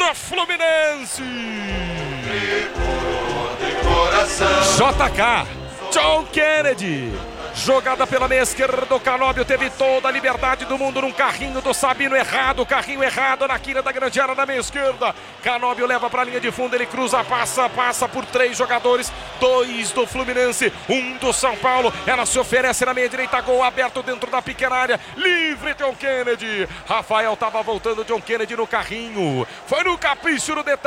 do Fluminense. JK, John Kennedy. Jogada pela meia esquerda, o Canóbio teve toda a liberdade do mundo num carrinho do Sabino errado, carrinho errado na quina da grande área da meia esquerda. Canóbio leva para a linha de fundo, ele cruza, passa por 3 jogadores, 2 do Fluminense, 1 do São Paulo. Ela se oferece na meia direita, gol aberto dentro da pequena área, livre John Kennedy. Rafael estava voltando, John Kennedy no carrinho, foi no capricho no detalhe.